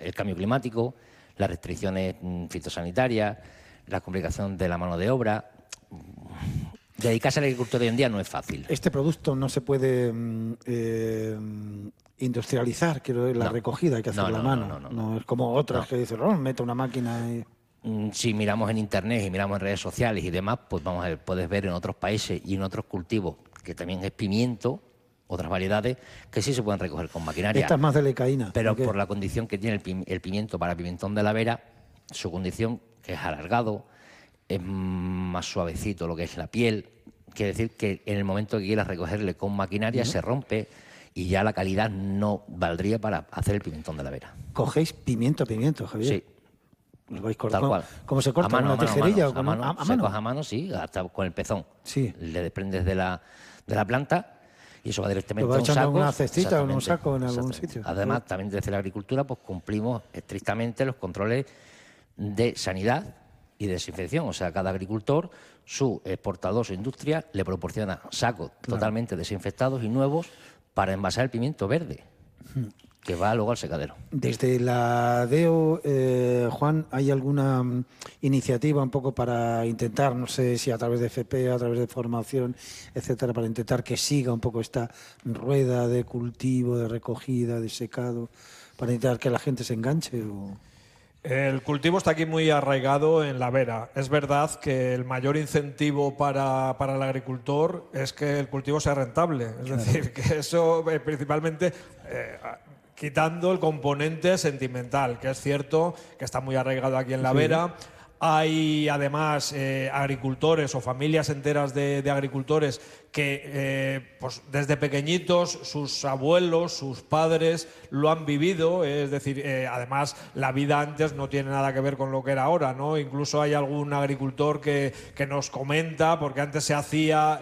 el cambio climático, las restricciones fitosanitarias, la complicación de la mano de obra. Dedicarse a la agricultura hoy en día no es fácil. Este producto no se puede industrializar, quiero decir, la recogida hay que hacerla a mano. No es como otras que dicen, mete una máquina y... Si miramos en internet y miramos en redes sociales y demás, pues vamos a ver, puedes ver en otros países y en otros cultivos, que también es pimiento, otras variedades, que sí se pueden recoger con maquinaria. Esta es más de lecaína. Pero por la condición que tiene el pimiento para pimentón de la Vera, su condición, que es alargado, es más suavecito lo que es la piel, quiere decir que en el momento que quieras recogerle con maquinaria se rompe y ya la calidad no valdría para hacer el pimentón de la Vera. ¿Cogéis pimiento, Javier? Sí. ¿Lo vais cortando? Tal cual. ¿Cómo se corta? ¿Con una tijerilla? A mano. Se coge a mano, sí, hasta con el pezón. Sí. Le desprendes de la planta y eso va directamente a un saco. ¿Lo vas echando en una cestita o en un saco en algún sitio? Además, también desde la agricultura pues cumplimos estrictamente los controles de sanidad y desinfección. O sea, cada agricultor, su exportador, su industria, le proporciona sacos totalmente desinfectados y nuevos para envasar el pimiento verde, que va luego al secadero. Desde la DEO, Juan, ¿hay alguna iniciativa un poco para intentar, no sé si a través de FP, a través de formación, etcétera, para intentar que siga un poco esta rueda de cultivo, de recogida, de secado, para intentar que la gente se enganche? El cultivo está aquí muy arraigado en la Vera. Es verdad que el mayor incentivo para el agricultor es que el cultivo sea rentable. Es decir, que eso principalmente... quitando el componente sentimental, que es cierto que está muy arraigado aquí en la Vera. Hay además agricultores o familias enteras de agricultores que pues desde pequeñitos sus abuelos, sus padres lo han vivido, es decir, además la vida antes no tiene nada que ver con lo que era ahora, ¿no? Incluso hay algún agricultor que nos comenta, porque antes se hacía,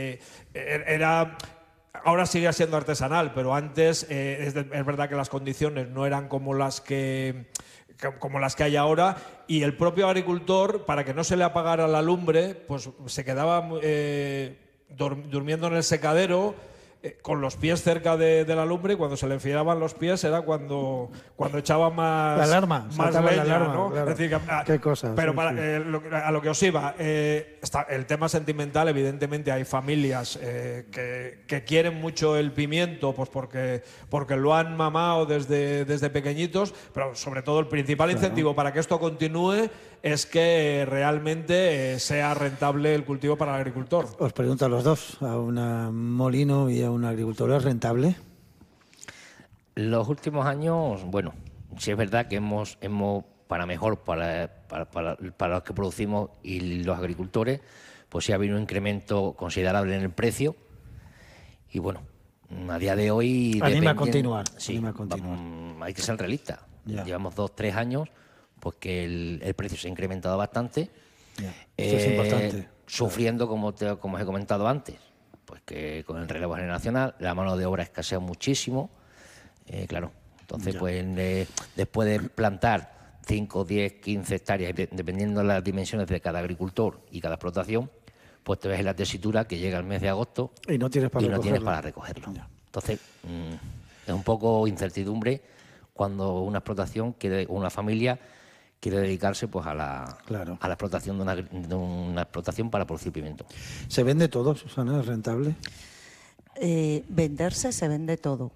ahora sigue siendo artesanal, pero antes es verdad que las condiciones no eran como las que hay ahora, y el propio agricultor, para que no se le apagara la lumbre, pues se quedaba durmiendo en el secadero con los pies cerca de la lumbre, y cuando se le enfriaban los pies era cuando echaba más la alarma, más leña, la alarma, ¿no? Claro. Es decir, qué cosas. Pero a lo que os iba, el tema sentimental, evidentemente hay familias que quieren mucho el pimiento, pues porque lo han mamado desde pequeñitos, pero sobre todo el principal incentivo para que esto continúe es que realmente sea rentable el cultivo para el agricultor. Os pregunto a los dos, a un molino y a un agricultor, ¿es rentable? Los últimos años, bueno, sí es verdad que hemos para mejor, para los que producimos y los agricultores, pues sí ha habido un incremento considerable en el precio y bueno, a día de hoy... Anima a continuar. Sí, hay que ser realista. Llevamos 2-3 años pues que el precio se ha incrementado bastante. Esto es importante. Sufriendo, como os he comentado antes, pues que con el relevo generacional la mano de obra escasea muchísimo. Claro, entonces pues después de plantar 5, 10, 15 hectáreas, dependiendo de las dimensiones de cada agricultor y cada explotación, pues te ves en la tesitura que llega el mes de agosto y no tienes para recogerlo. Entonces, es un poco incertidumbre cuando una explotación una familia quiere dedicarse pues a la explotación de una explotación para producir pimiento. ¿Se vende todo, Susana? ¿Es rentable? Venderse se vende todo.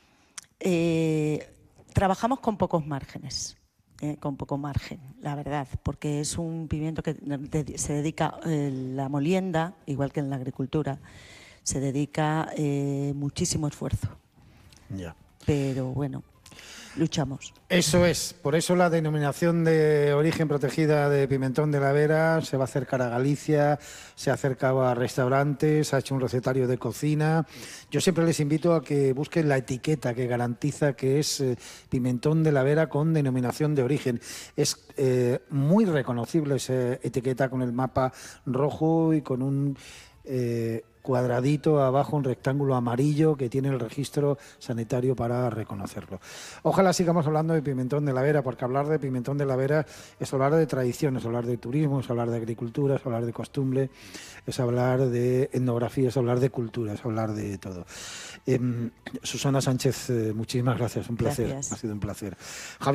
Trabajamos con pocos márgenes, con poco margen, la verdad, porque es un pimiento que se dedica, la molienda, igual que en la agricultura, se dedica muchísimo esfuerzo. Pero bueno, luchamos. Eso es, por eso la denominación de origen protegida de pimentón de la Vera se va a acercar a Galicia, se ha acercado a restaurantes, ha hecho un recetario de cocina. Yo siempre les invito a que busquen la etiqueta que garantiza que es pimentón de la Vera con denominación de origen. Es muy reconocible esa etiqueta con el mapa rojo y con un... cuadradito abajo, un rectángulo amarillo que tiene el registro sanitario para reconocerlo. Ojalá sigamos hablando de pimentón de la Vera, porque hablar de pimentón de la Vera es hablar de tradición, es hablar de turismo, es hablar de agricultura, es hablar de costumbre, es hablar de etnografía, es hablar de cultura, es hablar de todo. Susana Sánchez, muchísimas gracias, un placer. Gracias. Ha sido un placer.